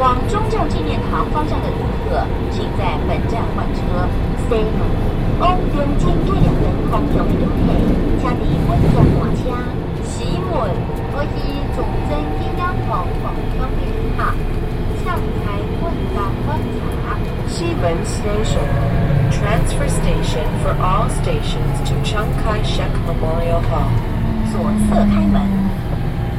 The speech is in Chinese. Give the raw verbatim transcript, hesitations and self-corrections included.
往中正纪念堂方向的旅客，请在本站换车。西门往中正纪念堂方向的旅客，请伫本站换车。西门可以中正纪念堂方向的旅客，请在本站换车。 西门 Station, transfer station for all stations to Chiang Kai-shek Memorial Hall. 左侧开门。